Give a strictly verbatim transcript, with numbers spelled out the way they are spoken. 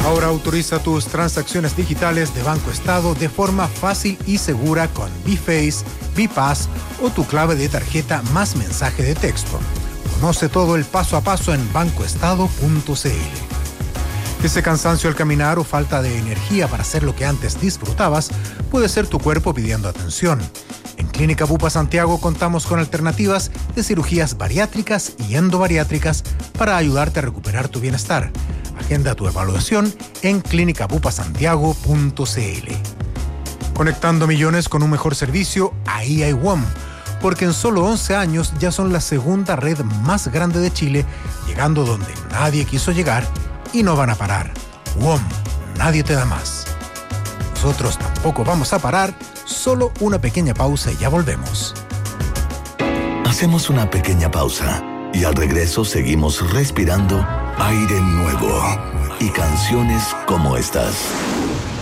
Ahora autoriza tus transacciones digitales de Banco Estado de forma fácil y segura con B-Face, B-Pass o tu clave de tarjeta más mensaje de texto. Conoce todo el paso a paso en banco estado punto c l. Ese cansancio al caminar o falta de energía para hacer lo que antes disfrutabas puede ser tu cuerpo pidiendo atención. En Clínica Bupa Santiago contamos con alternativas de cirugías bariátricas y endobariátricas para ayudarte a recuperar tu bienestar. Agenda tu evaluación en clínica bupa santiago punto c l. Conectando millones con un mejor servicio, ahí hay W O M, porque en solo once años ya son la segunda red más grande de Chile, llegando donde nadie quiso llegar y no van a parar. W O M, nadie te da más. Nosotros tampoco vamos a parar, solo una pequeña pausa y ya volvemos. Hacemos una pequeña pausa y al regreso seguimos respirando aire nuevo y canciones como estas.